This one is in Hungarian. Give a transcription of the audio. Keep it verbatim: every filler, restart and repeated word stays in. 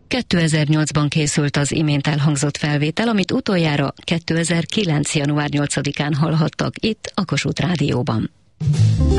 kétezer-nyolcban készült az imént elhangzott felvétel, amit utoljára kétezer-kilenc. január nyolcadikán hallhattak itt a Kossuth Rádióban.